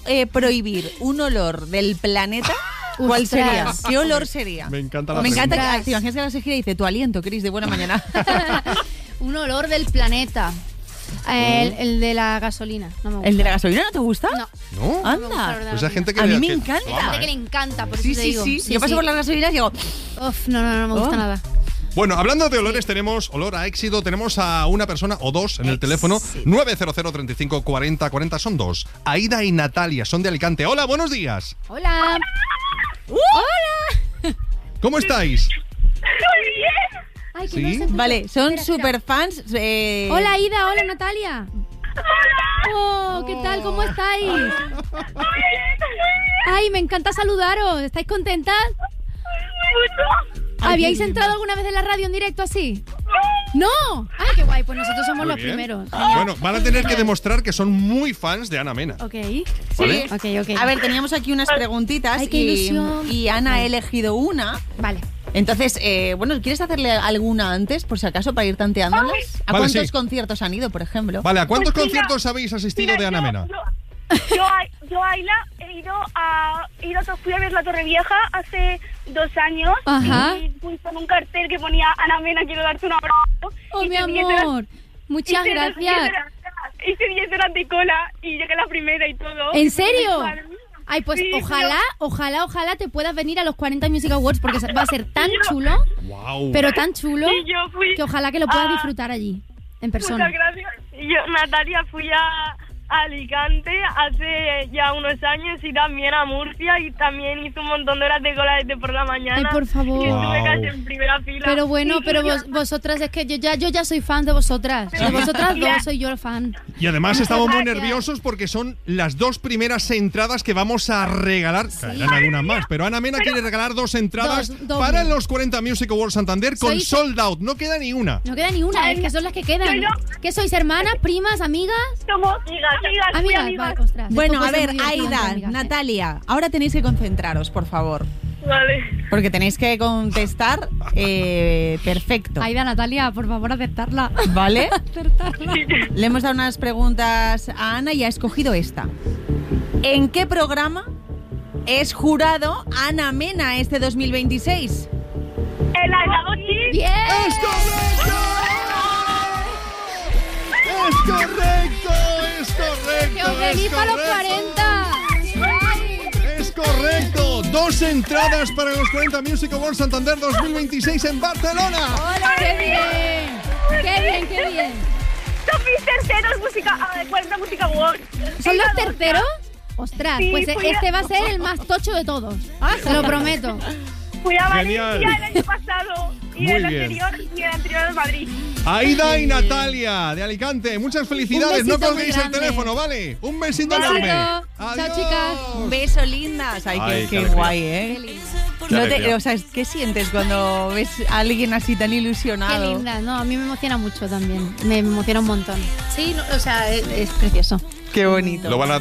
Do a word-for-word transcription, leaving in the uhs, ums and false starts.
eh, prohibir un olor del planeta, ¿cuál sería? ¿Qué olor sería? Me encanta la Me pregunta. encanta que te imaginas que ahora se gira y dice tu aliento, Cris, de buena mañana. Un olor del planeta. El, el de la gasolina. No me gusta. ¿El de la gasolina no te gusta? No. ¿No? Anda. No me gusta el olor de la Pues hay gente que A mí le- me que encanta. lo Hay ama, gente que ¿eh? le encanta, por eso Sí, te sí, digo. sí. Yo paso por las gasolinas y digo... Uf, no, no, no me gusta Oh. nada. Bueno, hablando de olores, tenemos olor a éxito. Tenemos a una persona o dos en el teléfono. nueve cero cero, treinta y cinco, cuarenta, cuarenta. Son dos. Aida y Natalia, son de Alicante. Hola, buenos días. Hola. Hola. ¿Cómo estáis? Ay, que ¿Sí? no se escucha. Vale, son Espera, espera. super fans. Eh... Hola, Ida. Hola, Natalia. Oh, ¿qué tal? ¿Cómo estáis? Ay, me encanta saludaros. ¿Estáis contentas? Ay, ¿Habíais qué entrado alguna vez en la radio en directo así? ¡No! ¡Ay, qué guay! Pues nosotros somos Muy los bien. primeros. Bueno, van a tener que demostrar que son muy fans de Ana Mena. Ok. ¿Vale? Ok, ok. A ver, teníamos aquí unas preguntitas Ay, qué y, ilusión. y Ana ha elegido una. Vale. Entonces, eh, bueno, ¿quieres hacerle alguna antes, por si acaso, para ir tanteándolas? ¿A Vale, cuántos sí. conciertos han ido, por ejemplo? Vale, ¿a cuántos Pues mira, conciertos habéis asistido Mira, de Ana yo- Mena? Yo, yo, a- yo a Ayla he ido a, he ido a fui a ver la Torre Vieja hace dos años. Ajá. Y fui con un cartel que ponía Ana Mena, quiero darte un abrazo. Oh, Y mi hice diez horas- amor. Muchas hice gracias. diez horas- Hice diez horas de cola y llegué la primera y todo. ¿En serio? Madre mía. Ay, pues Sí, ojalá, ojalá, ojalá te puedas venir a los cuarenta Music Awards porque va a ser tan chulo, ¡Wow! pero tan chulo, Y yo fui que ojalá que lo puedas a- disfrutar allí, en persona. Muchas gracias. Y yo, Natalia, fui a Alicante hace ya unos años y también a Murcia y también hice un montón de horas de cola desde por la mañana. Ay, por favor. Y estuve Wow. casi en primera fila. Pero bueno, Y- pero y yo- vos- vosotras, es que yo ya, yo ya soy fan de vosotras. De vosotras Ya. dos soy yo fan. Y además estamos muy Gracias. nerviosos porque son las dos primeras entradas que vamos a regalar. Caerán algunas más, pero Ana Mena quiere regalar dos entradas Dos, doble. para los cuarenta Music Awards Santander con Sois- sold out. No queda ni una. No queda ni una, es que son las que quedan. Yo- ¿Qué sois, hermanas, primas, amigas? Somos amigas, amigas, muy Amigas, amigas. vale, ostras. esto Bueno, puede a ser ver, muy divertido entre Aida, amigas, ¿eh? Natalia, ahora tenéis que concentraros, por favor. Vale. Porque tenéis que contestar eh, perfecto. Aida, Natalia, por favor, aceptarla. ¿Vale? Acertarla. Le hemos dado unas preguntas a Ana y ha escogido esta. ¿En qué programa es jurado Ana Mena este dos mil veintiséis? El helado chip. ¡Bien! ¡Es correcto! ¡Es correcto! ¡Es correcto! ¡Que os ¡Es venís para los correcto! cuarenta! ¡Es correcto! Dos entradas para los cuarenta Music Awards Santander dos mil veintiséis en Barcelona. ¡Qué bien! ¡Qué bien, qué bien! Son mis terceros música, ah, cuarenta Música Awards. ¿Son los He dado- terceros? Ostras, Sí, pues fui a- este va a ser el más tocho de todos. Te lo prometo. Fui a Genial. Valencia el año pasado y Muy el bien. anterior y el anterior de Madrid. Aida y Natalia de Alicante, muchas felicidades. Un No besito colguéis muy el grande. teléfono, ¿vale? Un besito Besito. enorme. Chao, Adiós. chicas. Un beso, lindas. Ay, Ay, qué, qué qué alegría. guay, ¿eh? Qué No te- alegría. o sea, ¿qué sientes cuando ves a alguien así tan Qué ilusionado? linda, no, a mí me emociona mucho también. Me emociona un montón. Sí, no, o sea, es, es precioso. Qué bonito. Lo van a